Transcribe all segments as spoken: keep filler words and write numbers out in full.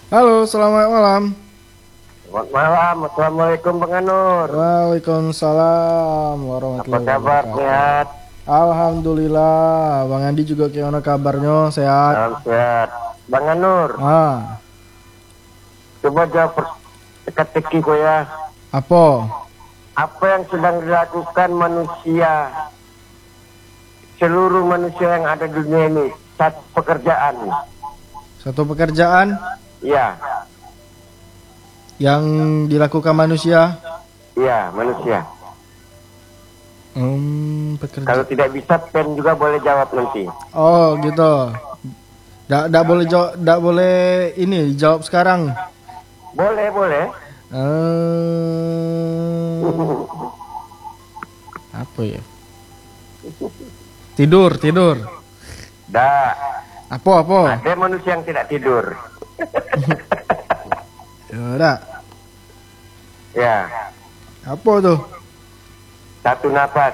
Halo, selamat malam. Selamat malam, Assalamualaikum Bang Anur. Waalaikumsalam Apa warahmatullahi kabar, wabarakatuh. sehat? Alhamdulillah, Bang Andi juga gimana kabarnya? Sehat? Salam sehat. Bang Anur, Ah, coba jawab per- teka-teki ko ya. apa? Apa yang sedang dilakukan manusia, seluruh manusia yang ada di dunia ini, satu pekerjaan? Satu pekerjaan Iya, yang dilakukan manusia? iya manusia. Hmm, Kalau pekerja. tidak bisa, pen juga boleh jawab nanti. Oh, gitu. Dak, dak boleh jawab, dak boleh ini jawab sekarang. Boleh, boleh. Hmm, apa ya? Tidur, tidur. Dah, Apa, apa? ada manusia yang tidak tidur. Ya, dak. Ya, Apa tuh? satu nafas.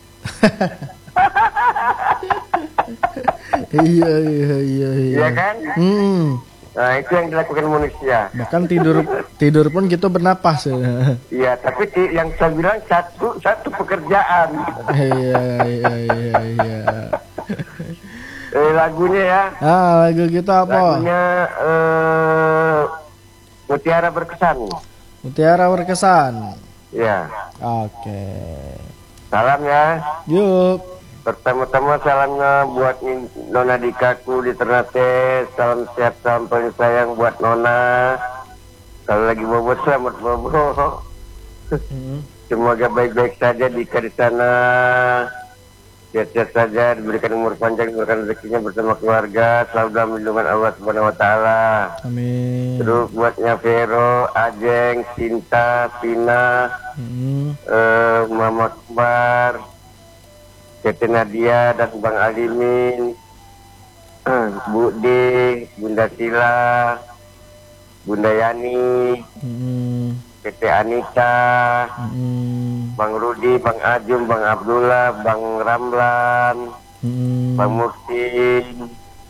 Iya iya iya iya. Iya kan? Hmm. Nah, itu yang dilakukan manusia. Bahkan tidur tidur pun kita bernapas ya. Iya, tapi ti- yang saya bilang satu satu pekerjaan. Iya iya iya iya. Eh, lagunya ya, Ah, lagu kita apa? lagunya eh, Mutiara Berkesan. Mutiara Berkesan. Ya, Oke. salam ya. Yuk. Pertama-tama salamnya buat Nin- Nona Dikaku di Ternate. Salam sehat, salam paling sayang buat Nona. Kalau lagi bobo, selamat bobo. Hmm. Semoga baik-baik saja Dika di sana. Sehat-sehat saja, diberikan umur panjang, diberikan rezekinya bersama keluarga, selalu dalam lindungan Allah Subhanahu Wa Taala. Amin. Terus buatnya Vero, Ajeng, Cinta, Pina, Hmm. eh, Mama Kembar, Tete Nadia dan Bang Alimin, Bu D, Bunda Sila, Bunda Yani, Hmm. Tete Anita, Hmm. Bang Rudi, Bang Ajum, Bang Abdullah, Bang Ramlan, Hmm. Bang Muktin,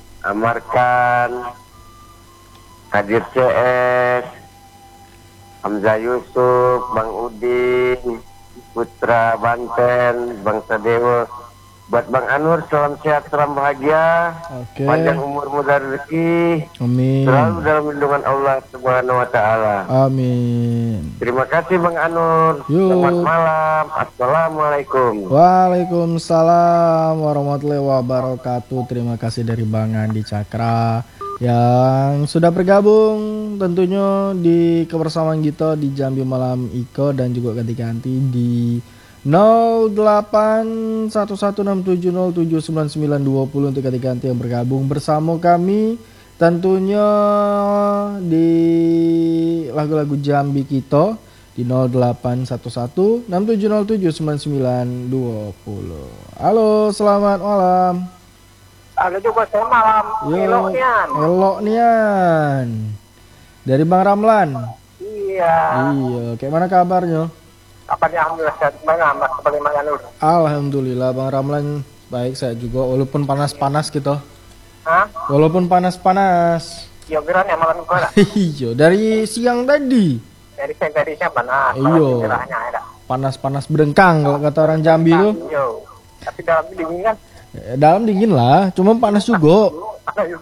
Amarkan, Kadir C S, Hamzah Yusuf, Bang Udin, Putra Banten, Bang Sadewo. Buat Bang Anur, salam sehat, salam bahagia, Oke. panjang umur, mudah rezeki, Amin. selalu dalam lindungan Allah Subhanahu Wa Taala. Amin. Terima kasih Bang Anur. Yuk. Selamat malam. Assalamualaikum. Waalaikumsalam warahmatullahi wabarakatuh. Terima kasih dari Bang Andi Cakra yang sudah bergabung tentunya di kebersamaan kita di Jambi Malam Iko, dan juga ganti-ganti di nol delapan satu satu enam tujuh nol tujuh sembilan sembilan dua nol untuk ganti-ganti yang bergabung bersama kami tentunya di lagu-lagu Jambi kita di nol delapan satu satu enam tujuh nol tujuh sembilan sembilan dua nol. Halo, selamat malam. Halo juga selamat malam. Yo, Elok Nian. elok nian. Dari Bang Ramlan. Iya. Iya, kayak mana kabarnya? Kabarnya alhamdulillah sehat banget Mas sebagai Bang Anur. Alhamdulillah Bang Ramlan baik, saya juga walaupun panas-panas gitu. Hah? Walaupun panas-panas. Yo geran ya malam kau Iya, dari siang tadi. Dari saya dari siapa nah? Iyo. Gerahnya ada. Panas-panas berengkang kalau kata orang Jambi tuh. Yo. Tapi dalam dingin kan? Eh, Dalam dingin lah, cuma panas juga. Ayo.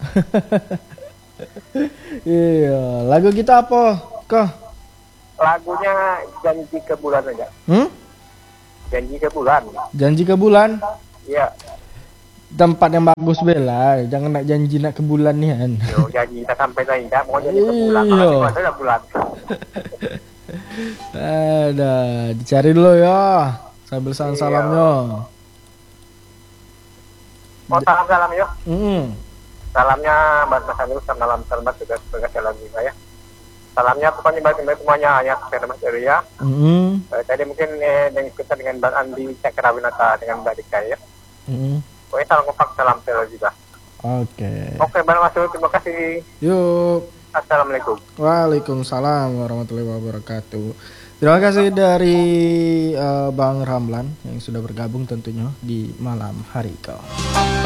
Iya, lagu kita apa? Kah? Lagunya janji ke bulan aja. Hmm? Janji ke bulan. Janji ke bulan. Iya. Tempat yang bagus bela, jangan nak janji nak ke bulan nih kan. Yo janji kita sampai tadi enggak mau janji ke bulan. Iya. Kalau ada bulan. Ada, dicari dulu ya. Sambil salam salamnya. Mau salam salam yuk. Hmm. Salamnya buat Mas Anur, salam selamat juga sebagai salam juga ya. Salamnya pokoknya bagi semuanya ya kepada Mas Eria. Hmm. Eh, tadi mungkin eh, dengan kita dengan Bang Andi Cakrawinata dengan Mbak Dika ya. Hmm. Pokoknya salam kompak, salam selalu juga. Oke. Oke Bang Mas Anur, terima kasih. Yuk. Assalamualaikum. Waalaikumsalam warahmatullahi wabarakatuh. Terima kasih dari eh, Bang Ramlan yang sudah bergabung tentunya di malam hari kau.